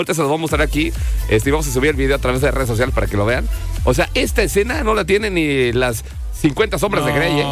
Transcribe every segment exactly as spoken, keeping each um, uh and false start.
Ahorita se los vamos a mostrar aquí. Este, y vamos a subir el video a través de redes sociales para que lo vean. O sea, esta escena no la tienen ni las cincuenta sombras no. de Grey,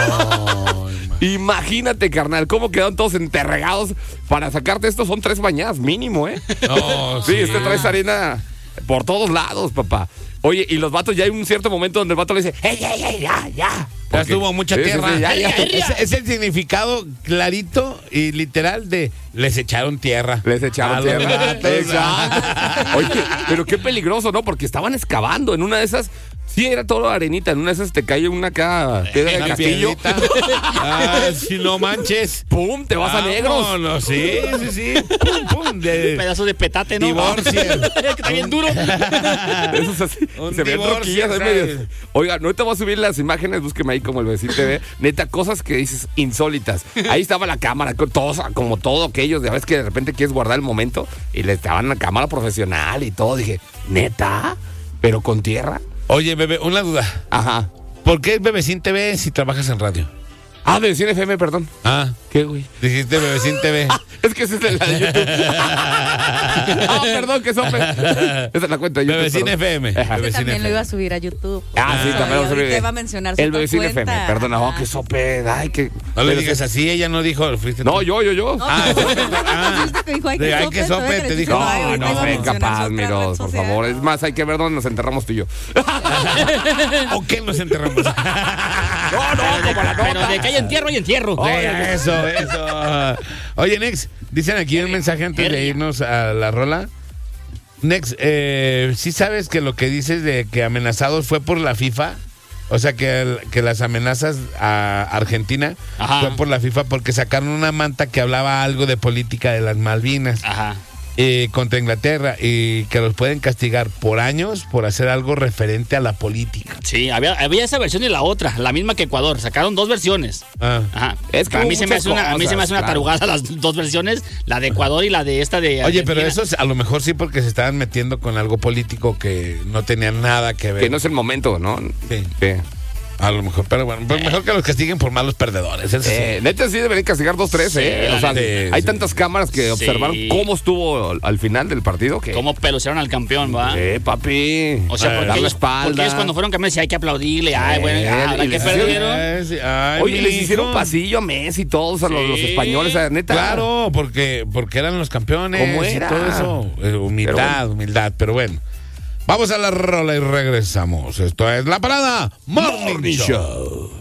¿eh? Imagínate, carnal, cómo quedaron todos enterregados para sacarte esto. Son tres bañadas mínimo, ¿eh? No, sí, sí, este traes arena por todos lados, papá. Oye, y los vatos, ya hay un cierto momento donde el vato le dice, ¡ey, ey, ey, ya, ya! Ya estuvo mucha sí, tierra. Sí, sí, ya, ya. Es, es el significado clarito y literal de les echaron tierra. Les echaron a tierra. Exacto. Oye, pero qué peligroso, ¿no? Porque estaban excavando en una de esas. Sí, era todo arenita. En una de esas te cae una acá piedra de castillo. Ah, si no manches. ¡Pum! Te vas ah, a negros. No, no, sí, sí, sí. Pum, pum. De... Un pedazo de petate, ¿no? Divorcio. Que está bien duro. Eso es así. Un Se ven troquillas. Oiga, no te voy a subir las imágenes. Búsqueme ahí como el vecino T V. Neta, cosas que dices insólitas. Ahí estaba la cámara, con todos, como todo aquellos. Ya ves que de repente quieres guardar el momento y le estaban la cámara profesional y todo. Dije, ¿neta? ¿Pero con tierra? Oye, bebé, una duda. Ajá. ¿Por qué es Bebecín T V si trabajas en radio? Ah, Bebecín F M, perdón. Ah. ¿Qué, güey? Dijiste Bebecín T V. Es que ese es el de YouTube. Ah, perdón, que sope. Esa es la cuenta de YouTube. Bebecín perdón. F M. Ajá. Yo también lo iba a subir a YouTube. Ah, sí, también lo subí. Te va a mencionar su El Bebecín cuenta. F M, perdón. Oh, que sope. Ay, que... No le digas así, ella no dijo. Fuiste no, yo, yo, yo. No, ah, tú, ah, que dijo, ay, que de, ay, sope, que sope, te dijo. No, no, ven capaz, miro, por favor. Es más, hay que ver dónde nos enterramos tú y yo. ¿O qué nos enterramos? No, no, como la nota. Pero de que hay entierro, hay entierro. Sí, eso, eso. Oye, Nex, dicen aquí un mensaje antes de irnos a la rola. Nex, eh, ¿sí sabes que lo que dices de que amenazados fue por la FIFA? O sea, que, el, que las amenazas a Argentina Ajá. fue por la FIFA porque sacaron una manta que hablaba algo de política de las Malvinas. Ajá. Eh, contra Inglaterra y que los pueden castigar por años por hacer algo referente a la política. Sí, había, había esa versión y la otra, la misma que Ecuador. Sacaron dos versiones. Ah. Ajá. Es que a mí se me hace una, cosas, a mí se me hace una claro. tarugada las dos versiones, la de Ecuador y la de esta de Oye, Argentina. pero eso es, a lo mejor sí porque se estaban metiendo con algo político que no tenía nada que ver. Que no es el momento, ¿no? Sí. Sí. A lo mejor, pero bueno, pues mejor que los castiguen por malos perdedores. Eso Eh, sí. neta sí deberían castigar dos tres, Sí, ¿eh? O sea, sí, hay sí. tantas cámaras que Sí. observaron cómo estuvo al final del partido. Que... ¿Cómo pelucearon al campeón, va? Eh, papi. O sea, Eh, porque dar la ellos, espalda. porque ellos cuando fueron campeones, sí, hay que aplaudirle. Ay, bueno, Eh, ahora y que les perdieron. Eh, sí. Ay, Oye, les mijo. hicieron pasillo a Messi y todos, a los, Sí. los españoles, a neta. Claro, porque, porque eran los campeones ¿Cómo y era? todo eso. Eh, humildad, Pero bueno. humildad, pero bueno. Vamos a la rola y regresamos. Esto es La Parada Morning, Morning Show. Show.